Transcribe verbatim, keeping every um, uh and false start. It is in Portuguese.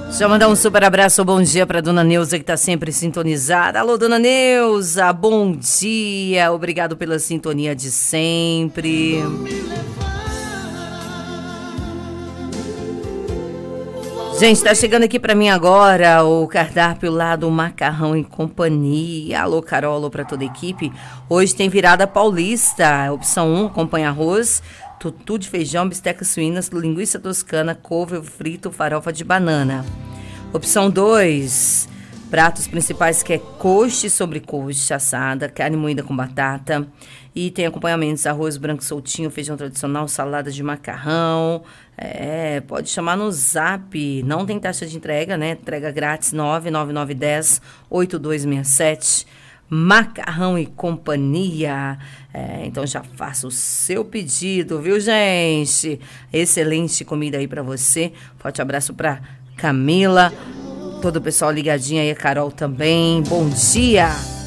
Deixa eu mandar um super abraço, bom dia para dona Neuza, que está sempre sintonizada. Alô, dona Neuza, bom dia. Obrigado pela sintonia de sempre. Gente, está chegando aqui para mim agora o cardápio lá do Macarrão e Companhia. Alô, Carol, alô para toda a equipe. Hoje tem virada paulista. Opção um, acompanha arroz, tutu de feijão, bisteca suína, linguiça toscana, couve frito, farofa de banana. Opção dois, pratos principais que é coxa e sobrecoxa assada, carne moída com batata. E tem acompanhamentos, arroz branco soltinho, feijão tradicional, salada de macarrão. É, pode chamar no zap, não tem taxa de entrega, né? Entrega grátis, nove nove nove um zero oito dois seis sete. Macarrão e Companhia. É, então já faça o seu pedido, viu, gente? Excelente comida aí pra você. Forte abraço pra Camila, todo o pessoal ligadinho aí, a Carol também. Bom dia!